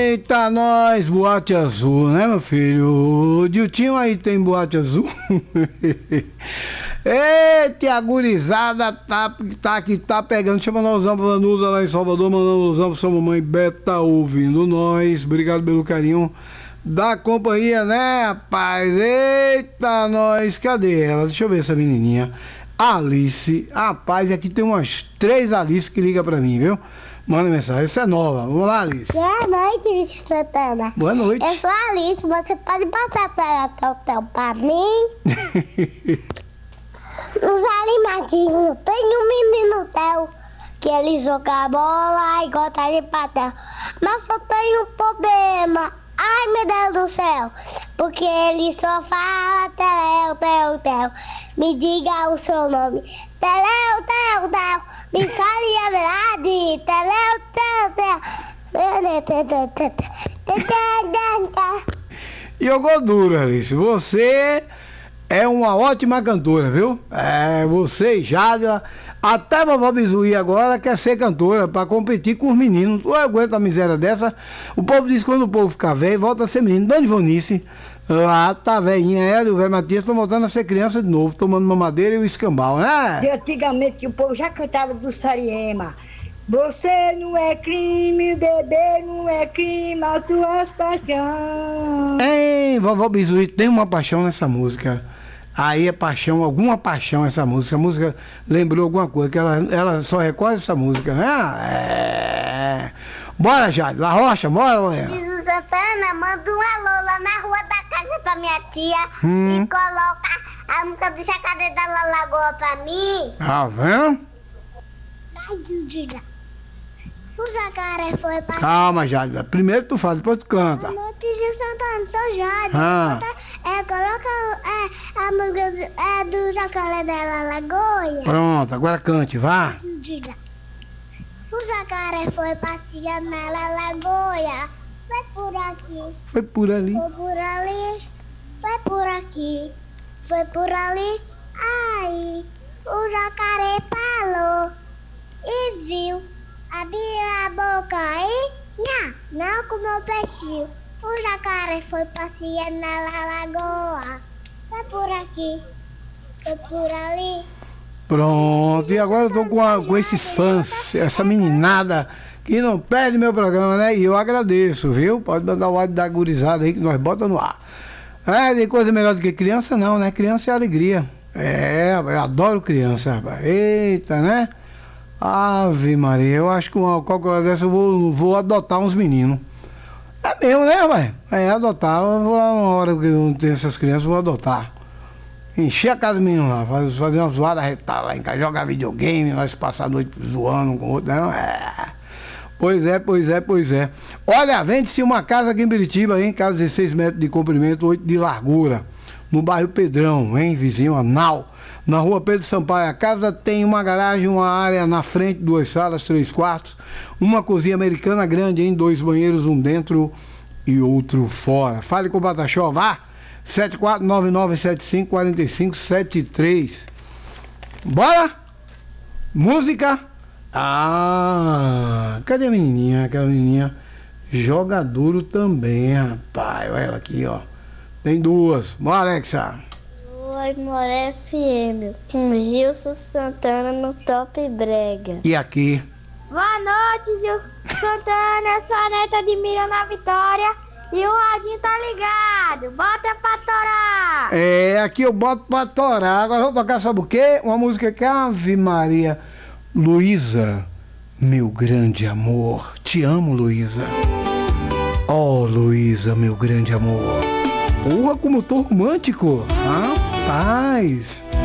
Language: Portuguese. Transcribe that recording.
Eita, nós, boate azul, né, meu filho? O Diltinho aí tem boate azul. Eita, a gurizada tá pegando. Chama nozão pra Vanusa lá em Salvador, mandando nozão pra sua mamãe Beta ouvindo nós. Obrigado pelo carinho da companhia, né, rapaz? Eita, nós, cadê ela? Deixa eu ver essa menininha. Alice, rapaz, aqui tem umas 3 Alice que liga pra mim, viu? Manda mensagem, essa é nova. Vamos lá, Alice. Boa noite, Alice Santana. Boa noite. Eu sou a Alice, você pode passar para o hotel pra mim? Os animadinhos, tem um menino Theo, que ele joga bola e gosta de patel. Mas só tem um problema, ai meu Deus do céu, porque ele só fala Theo, Theo, Theo. Me diga o seu nome, Theo, Theo, Theo. Me fale a verdade, Theo, Theo, Theo. Jogou duro, Alice. Você é uma ótima cantora, viu? É, você e Jádua. Até a vovó Bizuí agora quer ser cantora pra competir com os meninos. Tu aguenta a miséria dessa? O povo diz que quando o povo ficar velho, volta a ser menino. Dona Ivonice, lá tá velhinha, ela e o velho Matias estão voltando a ser criança de novo, tomando mamadeira e o escambau, né? De antigamente que o povo já cantava do Sariema. Você não é crime, bebê não é crime, as tuas paixões. Hein, vovó Bizuí tem uma paixão nessa música. Aí é paixão, alguma paixão essa música. A música lembrou alguma coisa, que ela só recorda essa música, né? É. Bora, Jade, La Rocha, bora, Lorena. Jesus Santana, manda um alô lá na rua da casa pra minha tia e coloca a música do Jacaré da Lagoa pra mim. Tá vendo? Ai, Judida. O jacaré foi pra... Calma, Jade. Primeiro tu fala, depois tu canta. Boa noite, Jesus Santana, sou Jade. Ah. Coloca a música do Jacaré da Lagoa. Pronto, agora cante, vá. Judida. O jacaré foi passear na lagoa. Foi por aqui, Foi por ali. foi por ali, foi por aqui, foi por ali. Aí o jacaré falou e viu, abriu a boca e não comeu peixinho. O jacaré foi passear na lagoa. Foi por aqui, foi por ali. Pronto, e agora eu tô com esses fãs, essa meninada que não perde meu programa, né? E eu agradeço, viu? Pode mandar o áudio da gurizada aí que nós bota no ar. É, tem coisa melhor do que criança não, né? Criança é alegria. É, eu adoro criança, rapaz. Eita, né? Ave Maria, eu acho que qualquer coisa dessa eu vou adotar uns meninos. É mesmo, né, rapaz? É, adotar, eu vou lá uma hora que eu tenho essas crianças, eu vou adotar. Encher a casa do menino lá, fazer uma zoada retada lá em casa, jogar videogame, nós passar a noite zoando um com o outro, não? É. Pois é, pois é, pois é. Olha, vende-se uma casa aqui em Biritiba, hein? Casa 16 metros de comprimento, 8 de largura. No bairro Pedrão, hein? Vizinho a Nau. Na rua Pedro Sampaio. A casa tem uma garagem, uma área na frente, 2 salas, 3 quartos. Uma cozinha americana grande, hein? 2 banheiros, um dentro e outro fora. Fale com o Bataxó, vá! 7499754573. Bora? Música? Ah, cadê a menininha? Aquela menininha joga duro também, rapaz. Olha ela aqui, ó. Tem 2. Bora, Alexa. Oi, Moré FM, com Gilson Santana no Top Brega. E aqui? Boa noite, Gilson Santana, eu sou a neta de Miriam na Vitória e o radinho tá ligado, bota pra torar. É, aqui eu boto pra torar. Agora vamos tocar, sabe o quê? Uma música que é Ave Maria. Luísa, meu grande amor. Te amo, Luísa. Oh, Luísa, meu grande amor. Porra, como eu tô romântico. Rapaz.